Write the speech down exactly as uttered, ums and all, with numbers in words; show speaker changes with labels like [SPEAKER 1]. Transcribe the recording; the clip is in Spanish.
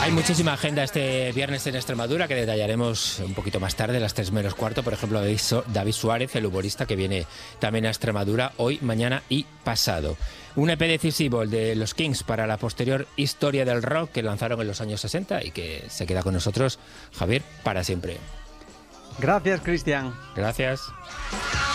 [SPEAKER 1] Hay muchísima agenda este viernes en Extremadura que detallaremos un poquito más tarde, a las tres menos cuarto. Por ejemplo, David Suárez, el humorista que viene también a Extremadura hoy, mañana y pasado. Un E P decisivo, el de los Kings, para la posterior historia del rock que lanzaron en los años sesenta y que se queda con nosotros, Javier, para siempre.
[SPEAKER 2] Gracias, Cristian.
[SPEAKER 1] Gracias.